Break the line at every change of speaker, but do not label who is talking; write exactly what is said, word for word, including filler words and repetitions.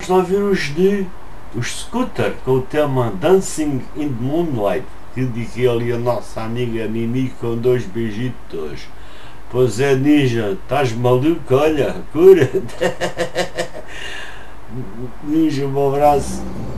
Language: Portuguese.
Estão a ver os de os Scooter com o tema Dancing in the Moonlight, que dizia ali a nossa amiga Mimi com dois beijitos. Pois é, Ninja, estás maluco? Olha, cura. Ninja, um abraço.